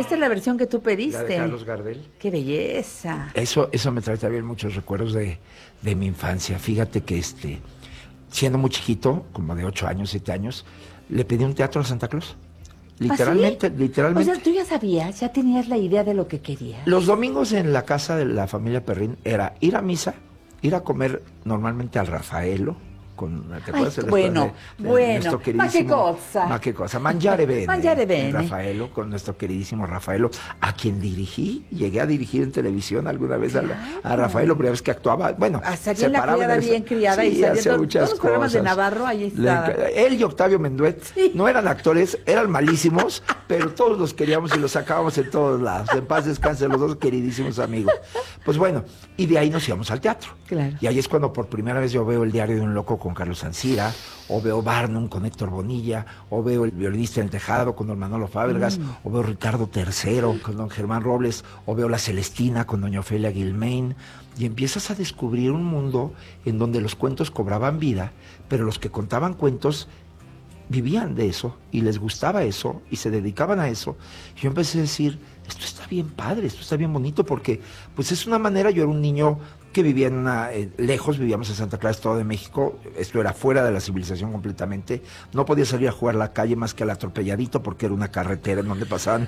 esta es la versión que tú pediste. La de Carlos Gardel. ¡Qué belleza! Eso me trae también muchos recuerdos de mi infancia. Fíjate que siendo muy chiquito, como de 8 años, 7 años, le pedí un teatro a Santa Claus. Literalmente, ¿Ah, sí? literalmente. O sea, tú ya sabías, ya tenías la idea de lo que querías. Los domingos en la casa de la familia Perrín era ir a misa, ir a comer normalmente al Rafaelo, ¿te acuerdas? Bueno, nuestro queridísimo, ma che cosa. Mangiare bene. Mangiare bene. Rafaelo, con nuestro queridísimo Rafaelo, a quien llegué a dirigir en televisión alguna vez a Rafaelo, primera vez que actuaba, bueno, hasta se bien la criada, bien criada, sí, y salía hacía muchas todos los programas de cosas. Navarro, ahí estaba. Él y Octavio Menduet Sí. no eran actores, eran malísimos, pero todos los queríamos y los sacábamos en todos lados. En paz descansen los dos queridísimos amigos. Pues bueno, y de ahí nos íbamos al teatro. Claro. Y ahí es cuando por primera vez yo veo El diario de un loco con Carlos Ancira, o veo Barnum con Héctor Bonilla, o veo El violinista en el tejado con don Manolo Fábregas, o veo Ricardo III con don Germán Robles, o veo La Celestina con doña Ofelia Guilmain, y empiezas a descubrir un mundo en donde los cuentos cobraban vida, pero los que contaban cuentos vivían de eso, y les gustaba eso, y se dedicaban a eso. Y yo empecé a decir, esto está bien padre, esto está bien bonito, porque pues es una manera. Yo era un niño que vivía lejos, vivíamos en Santa Clara, Estado de México, esto era fuera de la civilización completamente, no podía salir a jugar a la calle más que al atropelladito, porque era una carretera en donde pasaban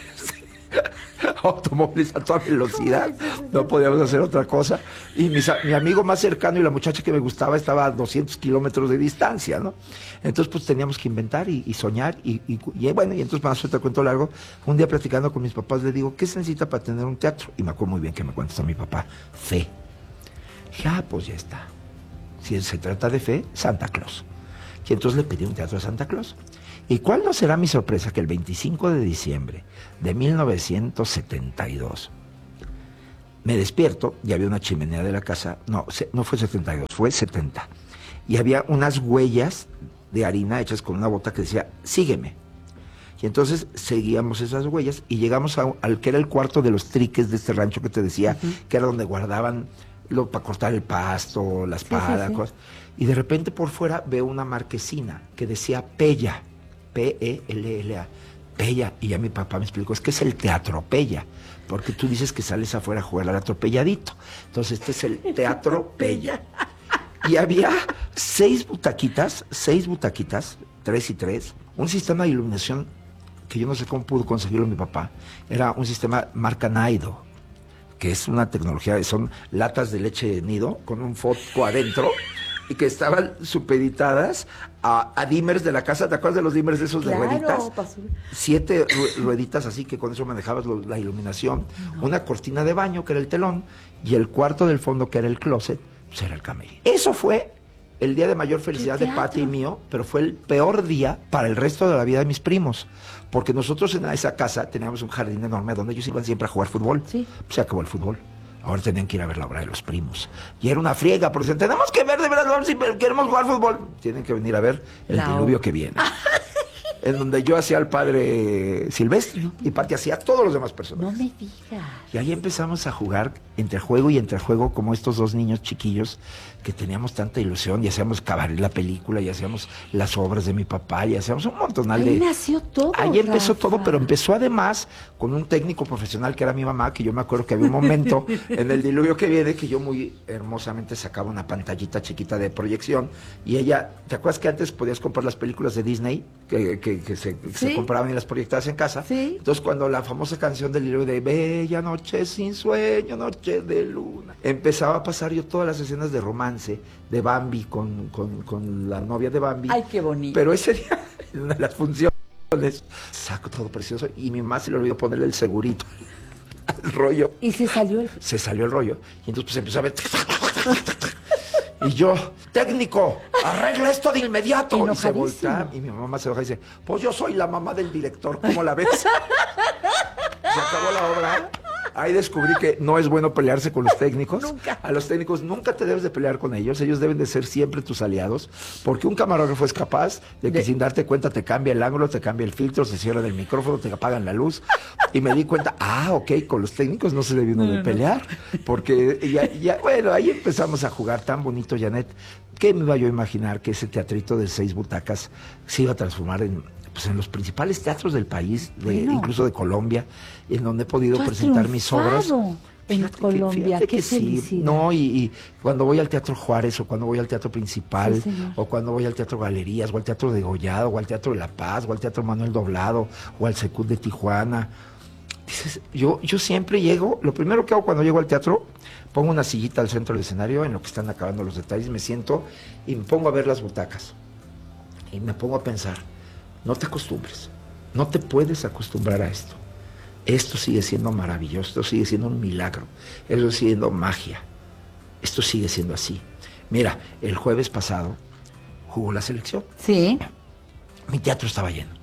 automóviles a toda velocidad, no podíamos hacer otra cosa, y mi amigo más cercano y la muchacha que me gustaba estaba a 200 kilómetros de distancia, ¿no? Entonces pues teníamos que inventar y soñar, y bueno, y entonces para hacer otro cuento largo, un día platicando con mis papás le digo, ¿qué se necesita para tener un teatro? Y me acuerdo muy bien que me contestó mi papá, fe. Dije, pues ya está. Si se trata de fe, Santa Claus. Y entonces le pedí un teatro a Santa Claus. ¿Y cuál no será mi sorpresa? Que el 25 de diciembre de 1972 me despierto y había una chimenea de la casa. No fue 72, fue 70. Y había unas huellas de harina hechas con una bota que decía, sígueme. Y entonces seguíamos esas huellas y llegamos al que era el cuarto de los triques de este rancho que te decía, que era donde guardaban para cortar el pasto, la espada, cosas. Y de repente por fuera veo una marquesina que decía Pella, P-E-L-L-A, Pella. Y ya mi papá me explicó, es que es el Teatro Pella, porque tú dices que sales afuera a jugar al atropelladito. Entonces este es el Teatro Pella. Y había 6 butaquitas, 3 y 3, un sistema de iluminación que yo no sé cómo pudo conseguirlo mi papá. Era un sistema marca Naido, que es una tecnología, son latas de leche de nido con un foco adentro y que estaban supeditadas a dimmers de la casa. ¿Te acuerdas de los dimmers de esos de rueditas? 7 rueditas así, que con eso manejabas la iluminación. Una cortina de baño, que era el telón, y el cuarto del fondo, que era el closet, pues era el camerino. Eso fue el día de mayor felicidad de Pati y mío, pero fue el peor día para el resto de la vida de mis primos, porque nosotros en esa casa teníamos un jardín enorme donde ellos iban siempre a jugar fútbol. Sí. Se acabó el fútbol. Ahora tenían que ir a ver la obra de los primos. Y era una friega, porque decían, tenemos que ver de verdad si queremos jugar fútbol. Tienen que venir a ver el diluvio que viene. En donde yo hacía al padre Silvestre y Pati hacía a todos los demás personajes. No me digas. Y ahí empezamos a jugar entre juego y entre juego, como estos dos niños chiquillos que teníamos tanta ilusión, y hacíamos cabaret la película, y hacíamos las obras de mi papá, y hacíamos un montonal de... Ahí nació todo, Ahí empezó Rafa. todo, pero empezó además con un técnico profesional que era mi mamá, que yo me acuerdo que había un momento en el diluvio que viene que yo muy hermosamente sacaba una pantallita chiquita de proyección, y ella, ¿te acuerdas que antes podías comprar las películas de Disney que se compraban y las proyectabas en casa? Sí. Entonces cuando la famosa canción del diluvio de Bella noche sin sueño, noche de luna, empezaba a pasar yo todas las escenas de romance de Bambi con la novia de Bambi. Ay, qué bonito. Pero ese día, en una de las funciones, saco todo precioso, y mi mamá se le olvidó ponerle el segurito al rollo. Y se salió el rollo. Y entonces pues empezó a ver. Y yo, técnico, arregla esto de inmediato. Y se voltea, y mi mamá se baja y dice, pues yo soy la mamá del director, ¿cómo la ves? Se acabó la obra. Ahí descubrí que no es bueno pelearse con los técnicos. Nunca. A los técnicos nunca te debes de pelear con ellos. Ellos deben de ser siempre tus aliados, porque un camarógrafo es capaz de que sin darte cuenta te cambia el ángulo, te cambia el filtro, se cierra el micrófono, te apagan la luz. Y me di cuenta, ok, con los técnicos no se debe uno de pelear, porque bueno, ahí empezamos a jugar tan bonito, Janet. ¿Qué me iba yo a imaginar que ese teatrito de 6 butacas se iba a transformar en pues en los principales teatros del país, Bueno. incluso de Colombia, en donde he podido Tú has presentar mis obras. triunfado en Colombia, Fíjate qué que sí, felicidad. no, y cuando voy al Teatro Juárez, o cuando voy al Teatro Principal, Sí, señor. o cuando voy al Teatro Galerías, o al Teatro de Gollado, o al Teatro de La Paz, o al Teatro Manuel Doblado, o al Secund de Tijuana, dices, yo siempre llego, lo primero que hago cuando llego al teatro, pongo una sillita al centro del escenario, en lo que están acabando los detalles, me siento y me pongo a ver las butacas, y me pongo a pensar, no te acostumbres, no te puedes acostumbrar a esto. Esto sigue siendo maravilloso, esto sigue siendo un milagro, esto sigue siendo magia, esto sigue siendo así. Mira, el jueves pasado jugó la selección, Sí. mi teatro estaba lleno,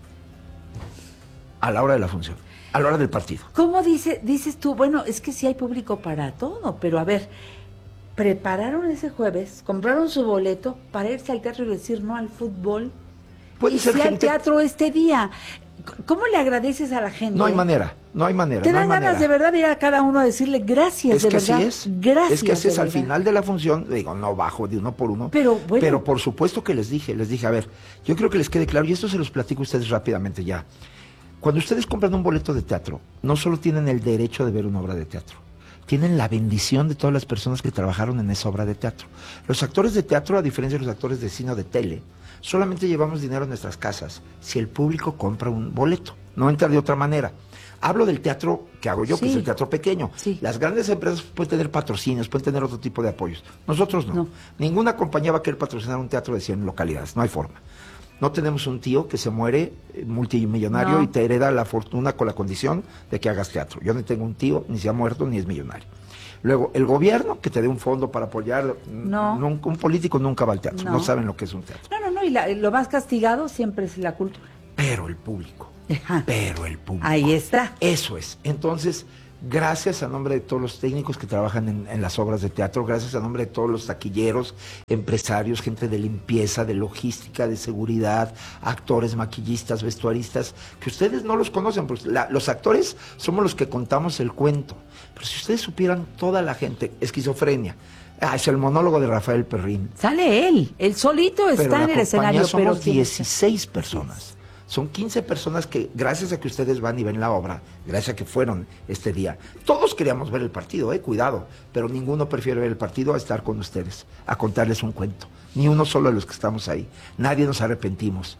a la hora de la función, a la hora del partido. ¿Cómo dices tú? Bueno, es que sí hay público para todo, pero a ver, prepararon ese jueves, compraron su boleto para irse al teatro y decir no al fútbol. Puede y ser sí al gente- teatro este día. ¿Cómo le agradeces a la gente? No hay manera, no hay manera. Te no hay dan ganas manera. de verdad de ir a cada uno a decirle gracias, Es de que verdad. así es. Gracias. Es que así de es al verdad. final de la función, digo, no bajo de uno por uno. Pero, bueno. Pero por supuesto que les dije, a ver, yo creo que les quede claro, y esto se los platico a ustedes rápidamente ya. Cuando ustedes compran un boleto de teatro, no solo tienen el derecho de ver una obra de teatro, tienen la bendición de todas las personas que trabajaron en esa obra de teatro. Los actores de teatro, a diferencia de los actores de cine o de tele, solamente llevamos dinero a nuestras casas si el público compra un boleto. No entra de otra manera. Hablo del teatro que hago yo, que Sí. es el teatro pequeño. Sí. Las grandes empresas pueden tener patrocinios, pueden tener otro tipo de apoyos. Nosotros no. No. Ninguna compañía va a querer patrocinar un teatro de 100 localidades, no hay forma. No tenemos un tío que se muere multimillonario No. y te hereda la fortuna con la condición de que hagas teatro. Yo no tengo un tío, ni se ha muerto, ni es millonario. Luego, el gobierno que te dé un fondo para apoyar, No. un político nunca va al teatro, No. no saben lo que es un teatro. No, y lo más castigado siempre es la cultura. Pero el público, Ajá. pero el público. Ahí está. Eso es. Entonces, gracias a nombre de todos los técnicos que trabajan en las obras de teatro, gracias a nombre de todos los taquilleros, empresarios, gente de limpieza, de logística, de seguridad, actores, maquillistas, vestuaristas, que ustedes no los conocen, porque los actores somos los que contamos el cuento. Pero si ustedes supieran toda la gente, esquizofrenia. Es el monólogo de Rafael Perrín. Sale él solito Pero está la en el escenario, compañía pero somos ¿quién está? 16 personas. Son 15 personas que, gracias a que ustedes van y ven la obra, gracias a que fueron este día, todos queríamos ver el partido, cuidado, pero ninguno prefiere ver el partido a estar con ustedes, a contarles un cuento. Ni uno solo de los que estamos ahí. Nadie nos arrepentimos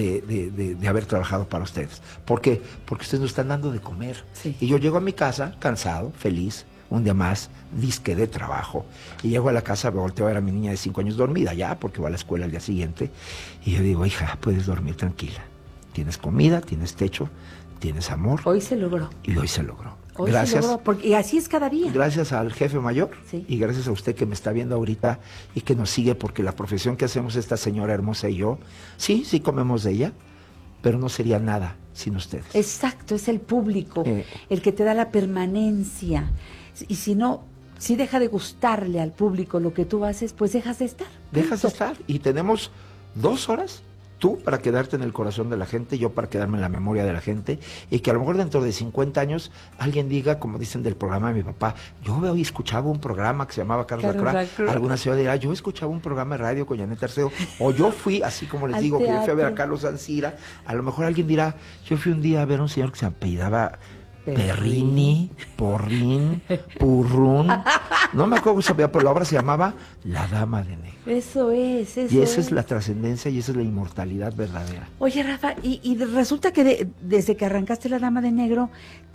de haber trabajado para ustedes. ¿Por qué? Porque ustedes nos están dando de comer. Sí. Y yo llego a mi casa cansado, feliz, un día más, disque de trabajo. Y llego a la casa, me volteo a ver a mi niña de 5 años dormida ya, porque va a la escuela al día siguiente. Y yo digo, hija, puedes dormir tranquila. Tienes comida, tienes techo, tienes amor. Hoy se logró. Y hoy se logró. Hoy se Gracias. logró, y así es cada día. Gracias al jefe mayor Sí. y gracias a usted que me está viendo ahorita y que nos sigue, porque la profesión que hacemos esta señora hermosa y yo, sí comemos de ella, pero no sería nada sin ustedes. Exacto, es el público Eh. el que te da la permanencia. Y si no, si deja de gustarle al público lo que tú haces, pues dejas de estar. Dejas de Punto. estar y tenemos 2 horas, tú para quedarte en el corazón de la gente, yo para quedarme en la memoria de la gente, y que a lo mejor dentro de 50 años alguien diga, como dicen del programa de mi papá, yo veo y escuchaba un programa que se llamaba Carlos Carlos Lacroix. Lacroix. Alguna ciudad dirá, yo escuchaba un programa de radio con Janet Arceo, o yo fui, así como les Al digo, que yo fui a ver a teatro. Carlos Ancira. A lo mejor alguien dirá, yo fui un día a ver a un señor que se apellidaba Perrini, Porrín, Purrún, no me acuerdo cómo se llamaba, pero la obra se llamaba La Dama de Negro. Eso es, eso Y esa es la trascendencia y esa es la inmortalidad verdadera. Oye, Rafa, y resulta que desde que arrancaste La Dama de Negro,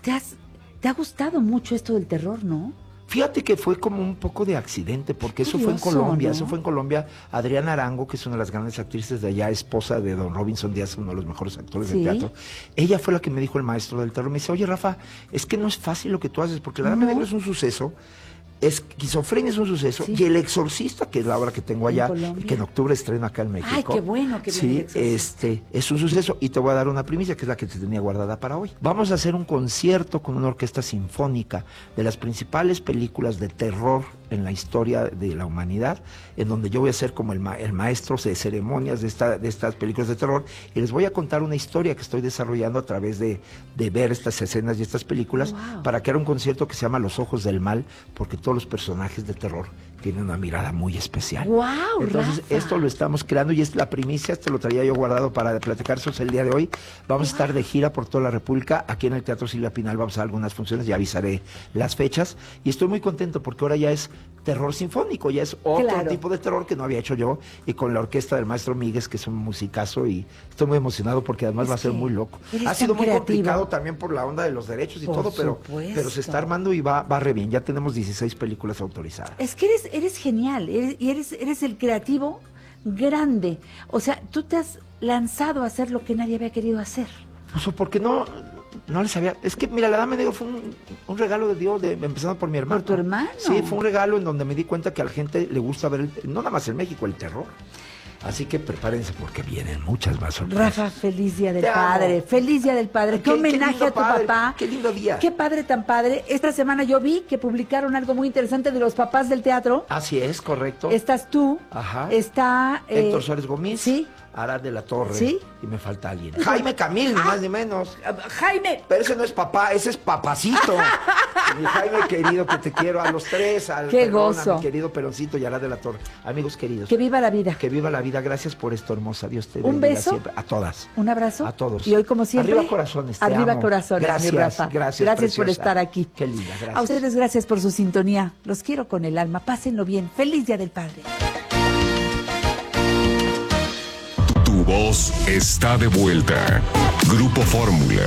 te ha gustado mucho esto del terror, ¿no? Fíjate que fue como un poco de accidente, porque eso fue en Curioso, Colombia, ¿no? eso fue en Colombia. Adriana Arango, que es una de las grandes actrices de allá, esposa de don Robinson Díaz, uno de los mejores actores Sí. de teatro, ella fue la que me dijo el maestro del terror. Me dice, oye, Rafa, es que no es fácil lo que tú haces, porque La Dama de No. Negro es un suceso, Esquizofrenia es un suceso, Sí. y El Exorcista, que es la obra que tengo En allá, Colombia. que en octubre estreno acá en México. Ay, qué bueno que viene Sí, El Exorcista. es un suceso, y te voy a dar una primicia, que es la que te tenía guardada para hoy. Vamos a hacer un concierto con una orquesta sinfónica de las principales películas de terror en la historia de la humanidad, en donde yo voy a ser como el maestro de ceremonias de estas películas de terror, y les voy a contar una historia que estoy desarrollando a través de ver estas escenas y estas películas, Wow. para crear un concierto que se llama Los Ojos del Mal, porque todos los personajes de terror tiene una mirada muy especial. ¡Guau, Entonces, Rafa! esto lo estamos creando y es la primicia, lo traía yo guardado para platicar sobre el día de hoy. Vamos a estar de gira por toda la República, aquí en el Teatro Silvia Pinal vamos a algunas funciones, ya avisaré las fechas, y estoy muy contento porque ahora ya es terror sinfónico, ya es otro tipo de terror que no había hecho yo, y con la orquesta del maestro Míguez, que es un musicazo, y estoy muy emocionado porque además va a ser muy loco. Ha sido muy complicado también por la onda de los derechos y todo, pero se está armando y va re bien. Ya tenemos 16 películas autorizadas. Es que eres genial, eres el creativo grande. O sea, tú te has lanzado a hacer lo que nadie había querido hacer. Pues porque no les sabía. Es que, mira, La Dama de Negro fue un regalo de Dios, empezando por mi hermano. ¿Por tu hermano? Sí, fue un regalo en donde me di cuenta que a la gente le gusta ver, no nada más en México, el terror. Así que prepárense porque vienen muchas más sorpresas. Rafa, feliz Día del Padre. Feliz Día del Padre. Qué homenaje a tu papá. Qué lindo día. Qué padre tan padre. Esta semana yo vi que publicaron algo muy interesante de los papás del teatro. Así es, correcto. Estás tú. Ajá. Está Héctor Suárez Gómez. Sí. Arad de la Torre. ¿Sí? Y me falta alguien. Jaime Camil, ni más ni menos. Jaime. Pero ese no es papá, ese es papacito. Mi Jaime querido, que te quiero a los tres. Qué gozo. A mi querido Peloncito y Arad de la Torre. Amigos queridos. Que viva la vida. Que viva la vida. Gracias por esto, hermosa. Dios te bendiga. Un beso. Siempre. A todas. Un abrazo. A todos. Y hoy, como siempre. Arriba corazones. Te Arriba amo. corazones, gracias, mi Rafa. Gracias por preciosa. estar aquí. Qué linda, gracias. A ustedes gracias por su sintonía. Los quiero con el alma. Pásenlo bien. Feliz Día del Padre. Tu voz está de vuelta. Grupo Fórmula.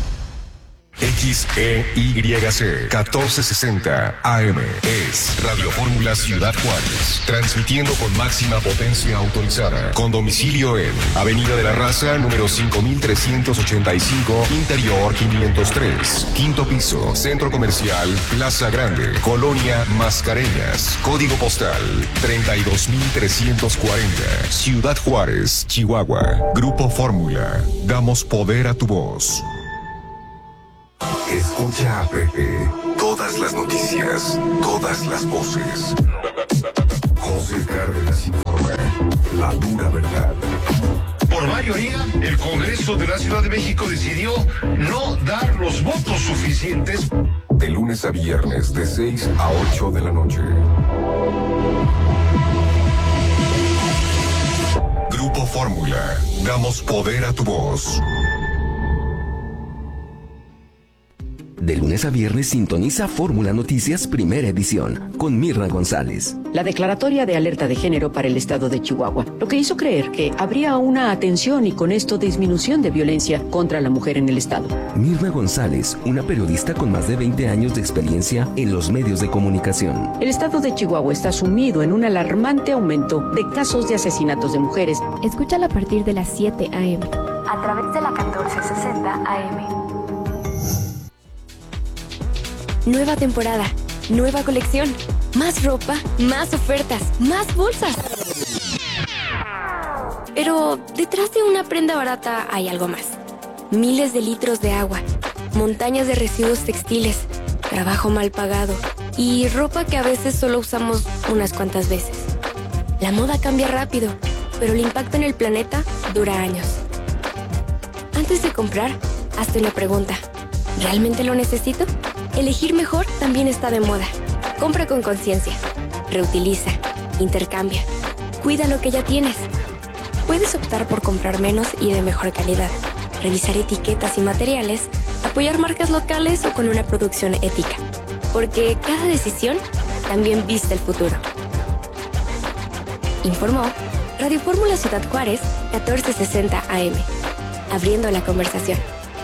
XEYC 1460 AM es Radio Fórmula Ciudad Juárez, transmitiendo con máxima potencia autorizada, con domicilio en Avenida de la Raza, número 5385, Interior 503, quinto piso, Centro Comercial Plaza Grande, Colonia Mascareñas, código postal 32340, Ciudad Juárez, Chihuahua. Grupo Fórmula, damos poder a tu voz. Escucha a Pepe. Todas las noticias, todas las voces. José Cárdenas informa. La dura verdad. Por mayoría, el Congreso de la Ciudad de México decidió no dar los votos suficientes. De lunes a viernes, de 6 a 8 de la noche. Grupo Fórmula. Damos poder a tu voz. De lunes a viernes sintoniza Fórmula Noticias Primera Edición con Mirna González. La declaratoria de alerta de género para el estado de Chihuahua, lo que hizo creer que habría una atención y con esto disminución de violencia contra la mujer en el estado. Mirna González, una periodista con más de 20 años de experiencia en los medios de comunicación. El estado de Chihuahua está sumido en un alarmante aumento de casos de asesinatos de mujeres. Escúchala a partir de las 7 a.m. a través de la 1460 AM. Nueva temporada, nueva colección, más ropa, más ofertas, más bolsas. Pero detrás de una prenda barata hay algo más. Miles de litros de agua, montañas de residuos textiles, trabajo mal pagado y ropa que a veces solo usamos unas cuantas veces. La moda cambia rápido, pero el impacto en el planeta dura años. Antes de comprar, hazte una pregunta. ¿Realmente lo necesito? Elegir mejor también está de moda. Compra con conciencia. Reutiliza. Intercambia. Cuida lo que ya tienes. Puedes optar por comprar menos y de mejor calidad. Revisar etiquetas y materiales. Apoyar marcas locales o con una producción ética. Porque cada decisión también viste el futuro. Informó Radio Fórmula Ciudad Juárez, 1460 AM. Abriendo la conversación.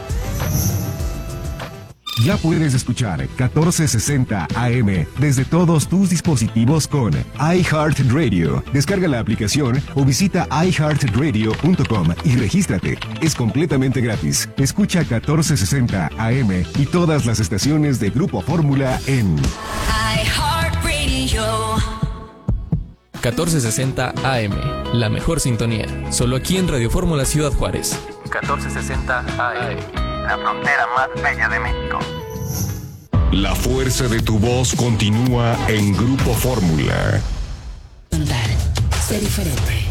Ya puedes escuchar 1460 AM desde todos tus dispositivos con iHeartRadio. Descarga la aplicación o visita iHeartRadio.com y regístrate. Es completamente gratis. Escucha 1460 AM y todas las estaciones de Grupo Fórmula en iHeartRadio. 1460 AM, la mejor sintonía. Solo aquí en Radio Fórmula Ciudad Juárez. 1460 AM. La frontera más bella de México. La fuerza de tu voz continúa en Grupo Fórmula. Contar, ser diferente.